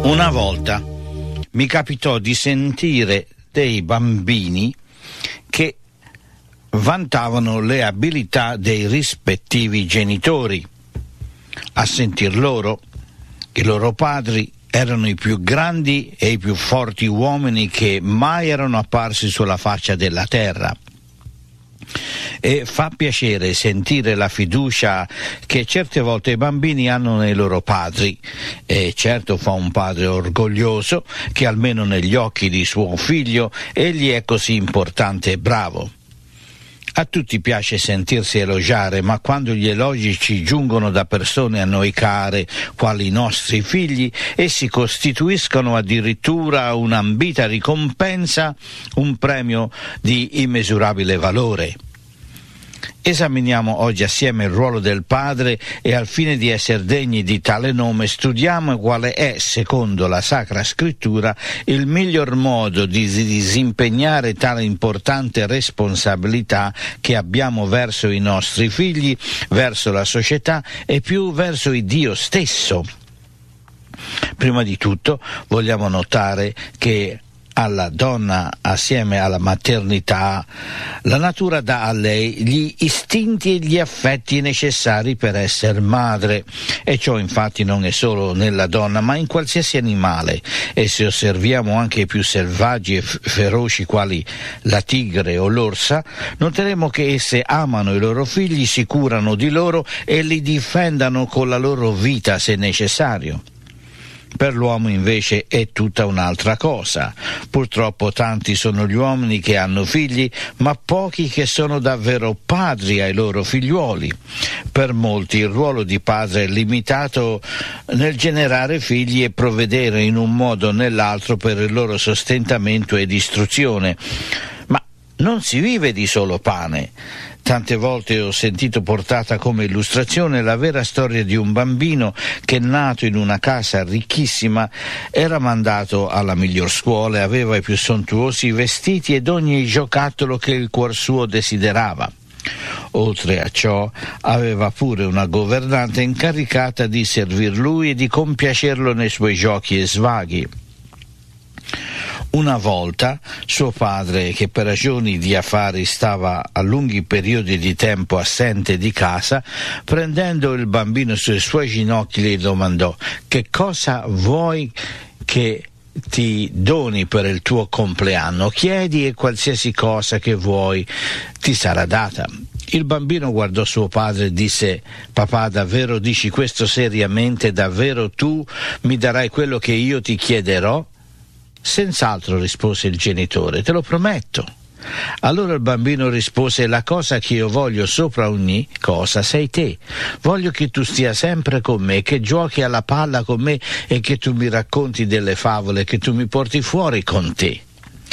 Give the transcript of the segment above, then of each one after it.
Una volta mi capitò di sentire dei bambini che vantavano le abilità dei rispettivi genitori. A sentir loro, i loro padri erano i più grandi e i più forti uomini che mai erano apparsi sulla faccia della terra. E fa piacere sentire la fiducia che certe volte i bambini hanno nei loro padri, e certo fa un padre orgoglioso che almeno negli occhi di suo figlio egli è così importante e bravo. A tutti piace sentirsi elogiare, ma quando gli elogi ci giungono da persone a noi care, quali i nostri figli, essi costituiscono addirittura un'ambita ricompensa, un premio di immisurabile valore. Esaminiamo oggi assieme il ruolo del padre e al fine di essere degni di tale nome studiamo quale è, secondo la Sacra Scrittura, il miglior modo di disimpegnare tale importante responsabilità che abbiamo verso i nostri figli, verso la società e più verso il Dio stesso. Prima di tutto vogliamo notare che alla donna, assieme alla maternità, la natura dà a lei gli istinti e gli affetti necessari per essere madre, e ciò infatti non è solo nella donna ma in qualsiasi animale, e se osserviamo anche i più selvaggi e feroci quali la tigre o l'orsa, noteremo che esse amano i loro figli, si curano di loro e li difendano con la loro vita se necessario. Per l'uomo invece è tutta un'altra cosa. Purtroppo tanti sono gli uomini che hanno figli, ma pochi che sono davvero padri ai loro figliuoli. Per molti il ruolo di padre è limitato nel generare figli e provvedere in un modo o nell'altro per il loro sostentamento ed istruzione. Ma non si vive di solo pane. Tante volte ho sentito portata come illustrazione la vera storia di un bambino che, nato in una casa ricchissima, era mandato alla miglior scuola e aveva i più sontuosi vestiti ed ogni giocattolo che il cuor suo desiderava. Oltre a ciò aveva pure una governante incaricata di servir lui e di compiacerlo nei suoi giochi e svaghi. Una volta suo padre, che per ragioni di affari stava a lunghi periodi di tempo assente di casa, prendendo il bambino sui suoi ginocchi gli domandò: «Che cosa vuoi che ti doni per il tuo compleanno? Chiedi e qualsiasi cosa che vuoi ti sarà data». Il bambino guardò suo padre e disse: «Papà, davvero dici questo seriamente? Davvero tu mi darai quello che io ti chiederò?» «Senz'altro», rispose il genitore, «te lo prometto». Allora il bambino rispose: «La cosa che io voglio sopra ogni cosa sei te. Voglio che tu stia sempre con me, che giochi alla palla con me e che tu mi racconti delle favole, che tu mi porti fuori con te».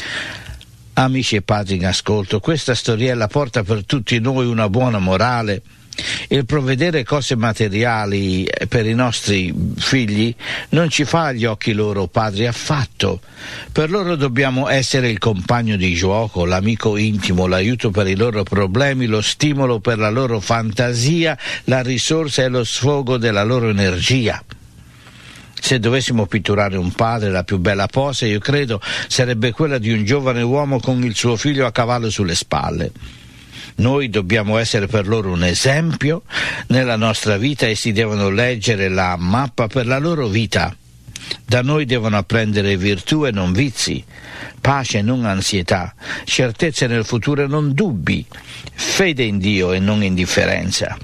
Amici e padri in ascolto, questa storiella porta per tutti noi una buona morale. Il provvedere cose materiali per i nostri figli non ci fa agli occhi loro padri affatto. Per loro dobbiamo essere il compagno di gioco, l'amico intimo, l'aiuto per i loro problemi, lo stimolo per la loro fantasia, la risorsa e lo sfogo della loro energia. Se dovessimo pitturare un padre, la più bella posa, io credo, sarebbe quella di un giovane uomo con il suo figlio a cavallo sulle spalle. Noi dobbiamo essere per loro un esempio nella nostra vita. Essi devono leggere la mappa per la loro vita. Da noi devono apprendere virtù e non vizi, pace e non ansietà, certezze nel futuro e non dubbi, fede in Dio e non indifferenza.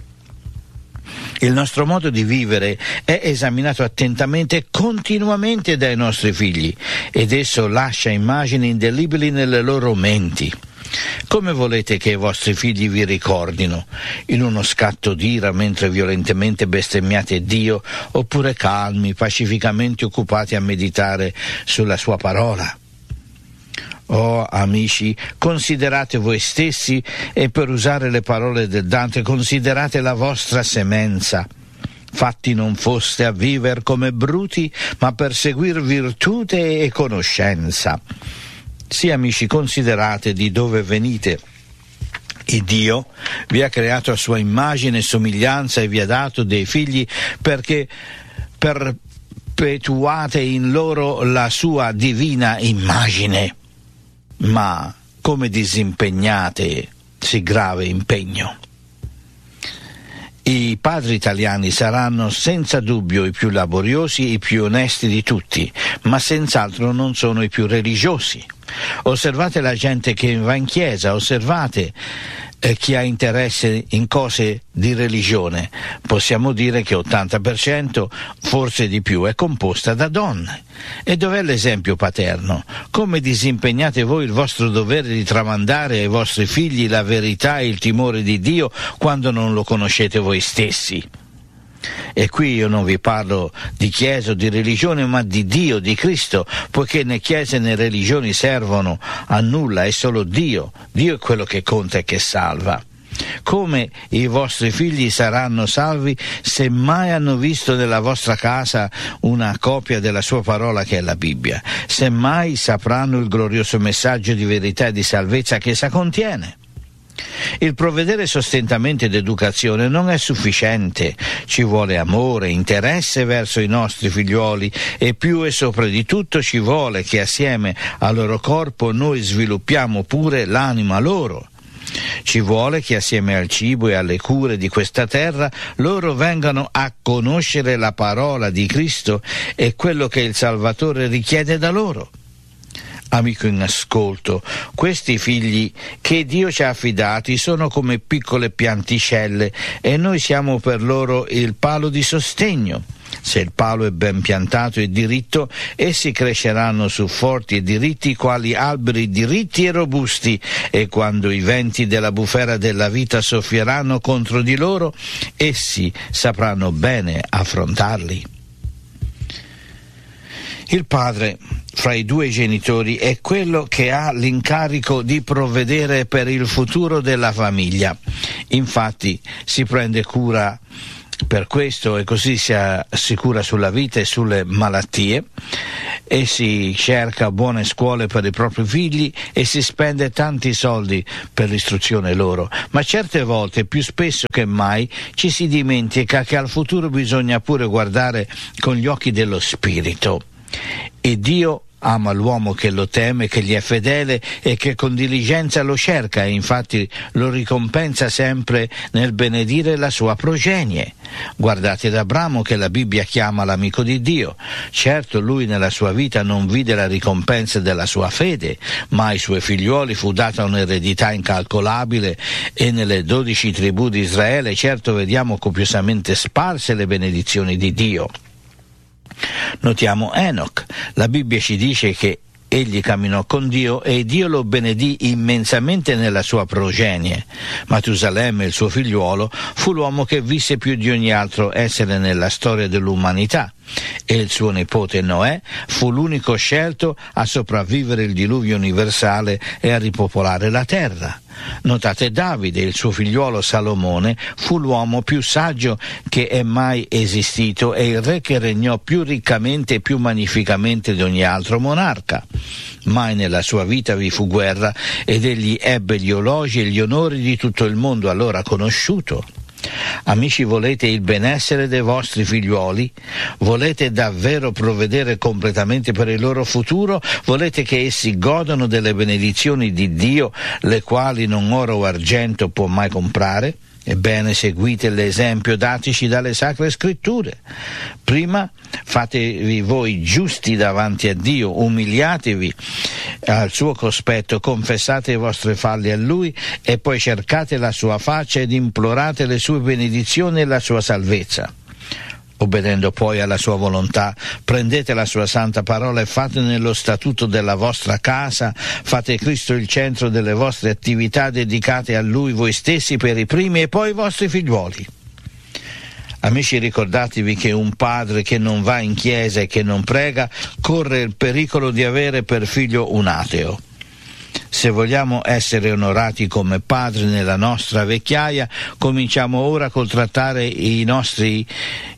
Il nostro modo di vivere è esaminato attentamente e continuamente dai nostri figli, ed esso lascia immagini indelebili nelle loro menti. Come volete che i vostri figli vi ricordino? In uno scatto d'ira mentre violentemente bestemmiate Dio, oppure calmi, pacificamente occupati a meditare sulla sua parola? Oh amici, considerate voi stessi e, per usare le parole del Dante, considerate la vostra semenza. Fatti non foste a viver come bruti, ma per seguir virtute e conoscenza. Sì, amici, considerate di dove venite. Il Dio vi ha creato a sua immagine e somiglianza e vi ha dato dei figli perché per perpetuate in loro la sua divina immagine. Ma come disimpegnate sì grave impegno. I padri italiani saranno senza dubbio i più laboriosi, i più onesti di tutti, ma senz'altro non sono i più religiosi. Osservate la gente che va in chiesa, osservate chi ha interesse in cose di religione. Possiamo dire che 80%, forse di più, è composta da donne. E dov'è l'esempio paterno? Come disimpegnate voi il vostro dovere di tramandare ai vostri figli la verità e il timore di Dio quando non lo conoscete voi stessi? E qui io non vi parlo di chiesa o di religione, ma di Dio, di Cristo, poiché né chiese né religioni servono a nulla, è solo Dio. Dio è quello che conta e che salva. Come i vostri figli saranno salvi se mai hanno visto nella vostra casa una copia della sua parola che è la Bibbia? Se mai sapranno il glorioso messaggio di verità e di salvezza che essa contiene? Il provvedere sostentamento ed educazione non è sufficiente, ci vuole amore, interesse verso i nostri figliuoli e più e sopra di tutto ci vuole che assieme al loro corpo noi sviluppiamo pure l'anima loro. Ci vuole che assieme al cibo e alle cure di questa terra loro vengano a conoscere la parola di Cristo e quello che il Salvatore richiede da loro. Amico in ascolto, questi figli che Dio ci ha affidati sono come piccole pianticelle e noi siamo per loro il palo di sostegno. Se il palo è ben piantato e diritto, essi cresceranno su forti e diritti quali alberi diritti e robusti, e quando i venti della bufera della vita soffieranno contro di loro, essi sapranno bene affrontarli. Il padre fra i due genitori è quello che ha l'incarico di provvedere per il futuro della famiglia. Infatti si prende cura per questo e così si assicura sulla vita e sulle malattie, e si cerca buone scuole per i propri figli e si spende tanti soldi per l'istruzione loro. Ma certe volte, più spesso che mai, ci si dimentica che al futuro bisogna pure guardare con gli occhi dello spirito. E Dio ama l'uomo che lo teme, che gli è fedele e che con diligenza lo cerca, e infatti lo ricompensa sempre nel benedire la sua progenie. Guardate ad Abramo, che la Bibbia chiama l'amico di Dio. Certo, lui nella sua vita non vide la ricompensa della sua fede, ma ai suoi figliuoli fu data un'eredità incalcolabile, e nelle 12 tribù di Israele certo vediamo copiosamente sparse le benedizioni di Dio. Notiamo Enoch. La Bibbia ci dice che egli camminò con Dio e Dio lo benedì immensamente nella sua progenie. Matusalemme, il suo figliuolo, fu l'uomo che visse più di ogni altro essere nella storia dell'umanità, e il suo nipote Noè fu l'unico scelto a sopravvivere il diluvio universale e a ripopolare la terra. Notate Davide, il suo figliuolo Salomone, fu l'uomo più saggio che è mai esistito e il re che regnò più riccamente e più magnificamente di ogni altro monarca. Mai nella sua vita vi fu guerra ed egli ebbe gli elogi e gli onori di tutto il mondo allora conosciuto. Amici, volete il benessere dei vostri figliuoli? Volete davvero provvedere completamente per il loro futuro? Volete che essi godano delle benedizioni di Dio, le quali non oro o argento può mai comprare? Ebbene, seguite l'esempio datici dalle Sacre Scritture. Prima fatevi voi giusti davanti a Dio, umiliatevi al suo cospetto, confessate i vostri falli a Lui e poi cercate la sua faccia ed implorate le sue benedizioni e la sua salvezza. Obbedendo poi alla sua volontà, prendete la sua santa parola e fate nello statuto della vostra casa, fate Cristo il centro delle vostre attività, dedicate a Lui voi stessi per i primi e poi i vostri figliuoli. Amici, ricordatevi che un padre che non va in chiesa e che non prega corre il pericolo di avere per figlio un ateo. Se vogliamo essere onorati come padri nella nostra vecchiaia, cominciamo ora col trattare i nostri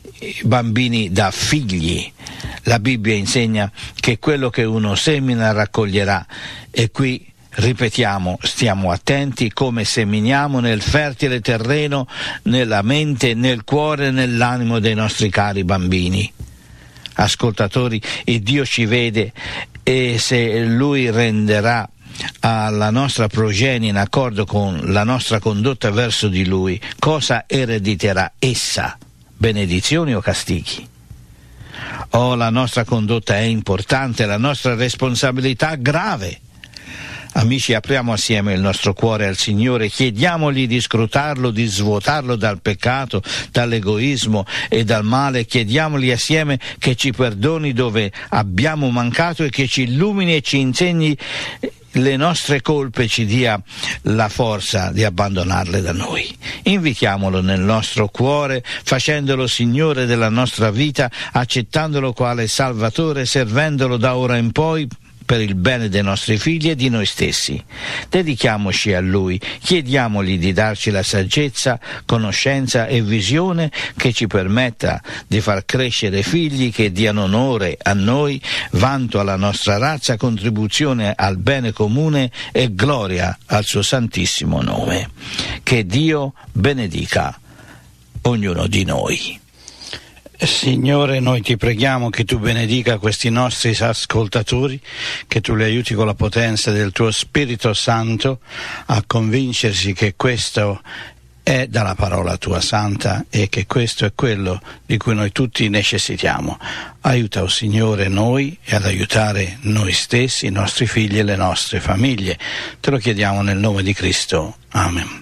bambini da figli. La Bibbia insegna che quello che uno semina raccoglierà, e qui ripetiamo, stiamo attenti come seminiamo nel fertile terreno, nella mente, nel cuore e nell'animo dei nostri cari bambini. ascoltatori, il Dio ci vede, e se Lui renderà alla nostra progenie in accordo con la nostra condotta verso di Lui, cosa erediterà essa? Benedizioni o castighi? Oh, la nostra condotta è importante, la nostra responsabilità grave. Amici, apriamo assieme il nostro cuore al Signore, chiediamogli di scrutarlo, di svuotarlo dal peccato, dall'egoismo e dal male, chiediamogli assieme che ci perdoni dove abbiamo mancato e che ci illumini e ci insegni le nostre colpe, ci dia la forza di abbandonarle da noi. Invitiamolo nel nostro cuore, facendolo Signore della nostra vita, accettandolo quale Salvatore, servendolo da ora in poi per il bene dei nostri figli e di noi stessi. Dedichiamoci a Lui, chiediamogli di darci la saggezza, conoscenza e visione che ci permetta di far crescere figli che diano onore a noi, vanto alla nostra razza, contribuzione al bene comune e gloria al suo santissimo nome. Che Dio benedica ognuno di noi. Signore, noi ti preghiamo che tu benedica questi nostri ascoltatori, che tu li aiuti con la potenza del tuo Spirito Santo a convincersi che questo è dalla parola tua santa e che questo è quello di cui noi tutti necessitiamo. Aiuta, oh Signore, noi e ad aiutare noi stessi, i nostri figli e le nostre famiglie. Te lo chiediamo nel nome di Cristo. Amen.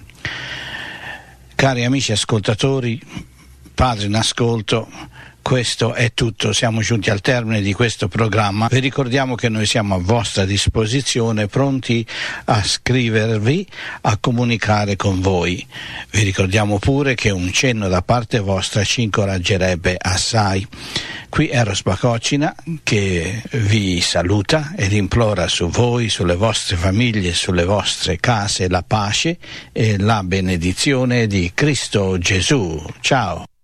Cari amici ascoltatori, padri in ascolto, questo è tutto, siamo giunti al termine di questo programma. Vi ricordiamo che noi siamo a vostra disposizione, pronti a scrivervi, a comunicare con voi. Vi ricordiamo pure che un cenno da parte vostra ci incoraggerebbe assai. Qui è Eros Bacocina che vi saluta ed implora su voi, sulle vostre famiglie, sulle vostre case la pace e la benedizione di Cristo Gesù. Ciao!